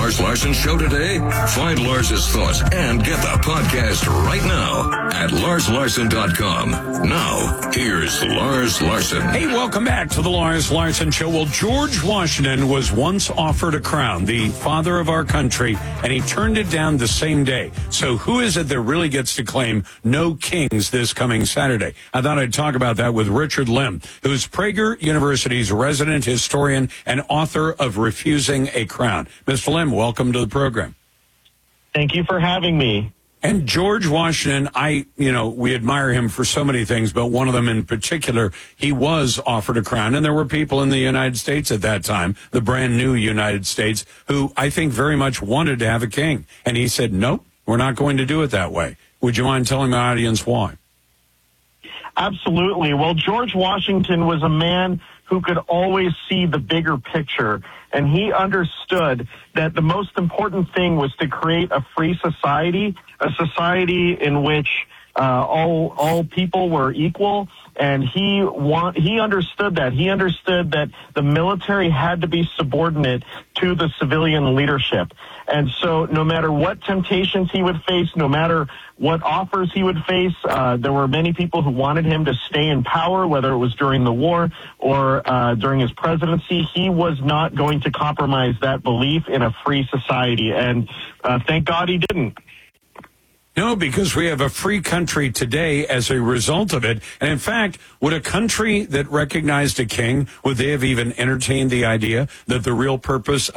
Lars Larson Show today? Find Lars's thoughts and get the podcast right now at LarsLarson.com. Now, here's Lars Larson. Hey, welcome back to the Lars Larson Show. Well, George Washington was once offered a crown, the father of our country, and he turned it down the same day. So who is it that really gets to claim no kings this coming Saturday? I thought I'd talk about that with Richard Lim, who's Prager University's resident historian and author of Refusing a Crown. Mr. Lim, welcome to the program. Thank you for having me. And George Washington, we admire him for so many things, but one of them in particular, he was offered a crown. And there were people in the United States at that time, the brand new United States, who I think very much wanted to have a king. And he said, nope, we're not going to do it that way. Would you mind telling my audience why? Absolutely. Well, George Washington was a man who could always see the bigger picture. And he understood that the most important thing was to create a free society, a society in which all people were equal. And he understood that. He understood that the military had to be subordinate to the civilian leadership. And so no matter what temptations he would face, no matter what offers he would face, there were many people who wanted him to stay in power, whether it was during the war or during his presidency. He was not going to compromise that belief in a free society. And thank God he didn't. No, because we have a free country today as a result of it. And in fact, would a country that recognized a king, would they have even entertained the idea that the real purpose